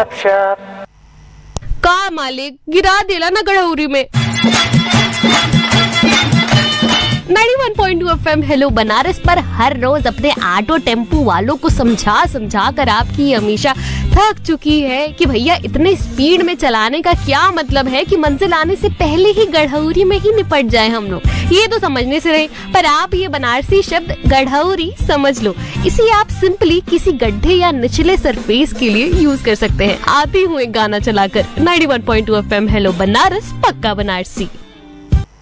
गपशप। का मालिक गिरा दिला ना गढ़ौरी में। 91.2 FM हेलो बनारस पर हर रोज अपने ऑटो टेम्पो वालों को समझा कर आपकी हमेशा थक चुकी है कि भैया इतने स्पीड में चलाने का क्या मतलब है कि मंजिल आने से पहले ही गढ़ौरी में ही निपट जाए हम लोग। ये तो समझने से रहे, पर आप ये बनारसी शब्द गढ़ौरी समझ लो, इसे आप सिंपली किसी गड्ढे या निचले सरफेस के लिए यूज कर सकते हैं। आती हूँ एक गाना चलाकर। 91.2 FM हेलो बनारस, पक्का बनारसी।